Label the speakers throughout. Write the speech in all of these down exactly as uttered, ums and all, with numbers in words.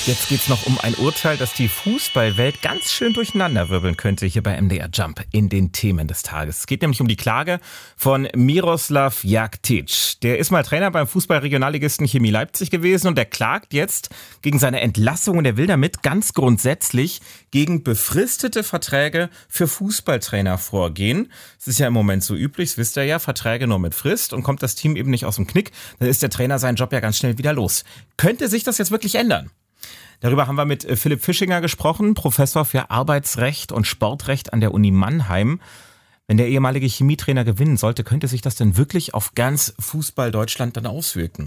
Speaker 1: Jetzt geht's noch um ein Urteil, das die Fußballwelt ganz schön durcheinanderwirbeln könnte hier bei M D R Jump in den Themen des Tages. Es geht nämlich um die Klage von Miroslav Jaktić. Der ist mal Trainer beim Fußball-Regionalligisten Chemie Leipzig gewesen und der klagt jetzt gegen seine Entlassung und er will damit ganz grundsätzlich gegen befristete Verträge für Fußballtrainer vorgehen. Es ist ja im Moment so üblich, das wisst ihr ja, Verträge nur mit Frist und kommt das Team eben nicht aus dem Knick, dann ist der Trainer seinen Job ja ganz schnell wieder los. Könnte sich das jetzt wirklich ändern? Darüber haben wir mit Philipp Fischinger gesprochen, Professor für Arbeitsrecht und Sportrecht an der Uni Mannheim. Wenn der ehemalige Chemietrainer gewinnen sollte, könnte sich das denn wirklich auf ganz Fußball Deutschland dann auswirken?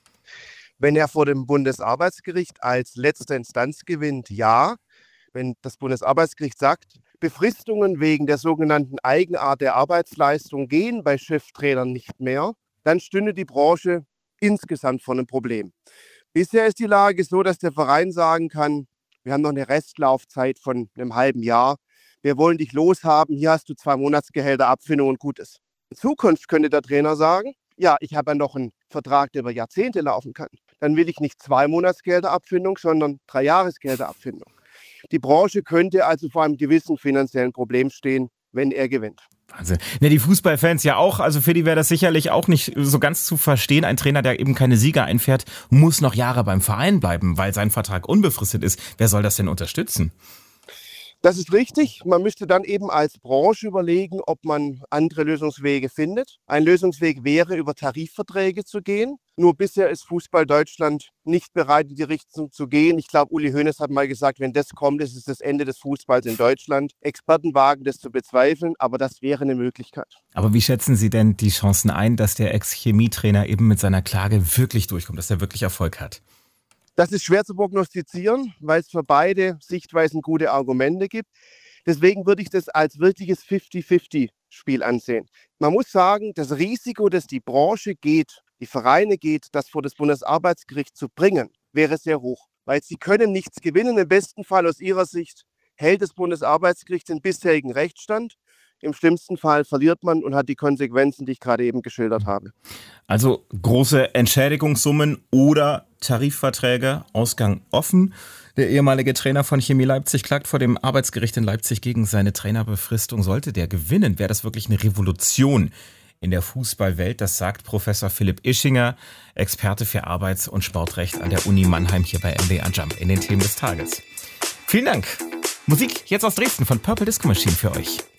Speaker 2: Wenn er vor dem Bundesarbeitsgericht als letzte Instanz gewinnt, ja. Wenn das Bundesarbeitsgericht sagt, Befristungen wegen der sogenannten Eigenart der Arbeitsleistung gehen bei Cheftrainern nicht mehr, dann stünde die Branche insgesamt vor einem Problem. Bisher ist die Lage so, dass der Verein sagen kann, wir haben noch eine Restlaufzeit von einem halben Jahr. Wir wollen dich loshaben, hier hast du zwei Monatsgehälter, Abfindung und gut ist. In Zukunft könnte der Trainer sagen, ja, ich habe ja noch einen Vertrag, der über Jahrzehnte laufen kann. Dann will ich nicht zwei Monatsgehälter Abfindung, sondern drei Jahresgehälter Abfindung. Die Branche könnte also vor einem gewissen finanziellen Problem stehen, wenn er gewinnt.
Speaker 1: Wahnsinn. Ne, die Fußballfans ja auch, also für die wäre das sicherlich auch nicht so ganz zu verstehen. Ein Trainer, der eben keine Sieger einfährt, muss noch Jahre beim Verein bleiben, weil sein Vertrag unbefristet ist. Wer soll das denn unterstützen?
Speaker 2: Das ist richtig. Man müsste dann eben als Branche überlegen, ob man andere Lösungswege findet. Ein Lösungsweg wäre, über Tarifverträge zu gehen. Nur bisher ist Fußball Deutschland nicht bereit, in die Richtung zu gehen. Ich glaube, Uli Hoeneß hat mal gesagt, wenn das kommt, ist es das Ende des Fußballs in Deutschland. Experten wagen das zu bezweifeln, aber das wäre eine Möglichkeit.
Speaker 1: Aber wie schätzen Sie denn die Chancen ein, dass der Ex-Chemietrainer eben mit seiner Klage wirklich durchkommt, dass er wirklich Erfolg hat?
Speaker 2: Das ist schwer zu prognostizieren, weil es für beide Sichtweisen gute Argumente gibt. Deswegen würde ich das als wirkliches fünfzig fünfzig Spiel ansehen. Man muss sagen, das Risiko, das die Branche geht, die Vereine geht, das vor das Bundesarbeitsgericht zu bringen, wäre sehr hoch. Weil sie können nichts gewinnen. Im besten Fall aus ihrer Sicht hält das Bundesarbeitsgericht den bisherigen Rechtsstand. Im schlimmsten Fall verliert man und hat die Konsequenzen, die ich gerade eben geschildert habe.
Speaker 1: Also große Entschädigungssummen oder Tarifverträge, Ausgang offen. Der ehemalige Trainer von Chemie Leipzig klagt vor dem Arbeitsgericht in Leipzig gegen seine Trainerbefristung. Sollte der gewinnen, wäre das wirklich eine Revolution in der Fußballwelt. Das sagt Professor Philipp Ischinger, Experte für Arbeits- und Sportrecht an der Uni Mannheim hier bei M D R Jump in den Themen des Tages. Vielen Dank. Musik jetzt aus Dresden von Purple Disco Machine für euch.